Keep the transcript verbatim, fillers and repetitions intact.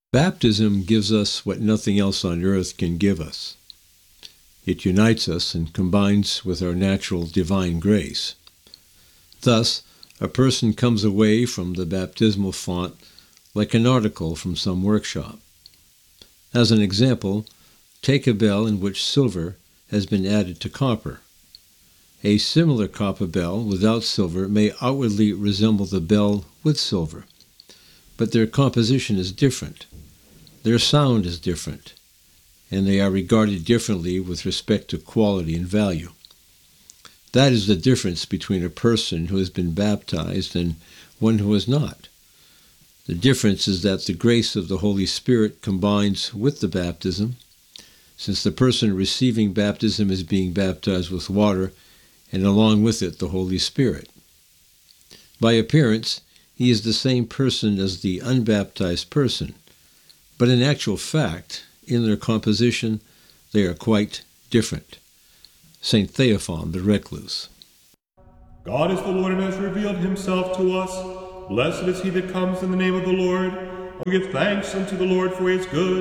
Baptism gives us what nothing else on earth can give us. It unites us and combines with our natural divine grace. Thus, a person comes away from the baptismal font like an article from some workshop. As an example, take a bell in which silver has been added to copper. A similar copper bell without silver may outwardly resemble the bell with silver, but their composition is different. Their sound is different, and they are regarded differently with respect to quality and value. That is the difference between a person who has been baptized and one who has not. The difference is that the grace of the Holy Spirit combines with the baptism, since the person receiving baptism is being baptized with water, and along with it the Holy Spirit. By appearance, he is the same person as the unbaptized person, but in actual fact, in their composition, they are quite different. Saint Theophan the Recluse. God is the Lord and has revealed himself to us. Blessed is he that comes in the name of the Lord. We give thanks unto the Lord for his good.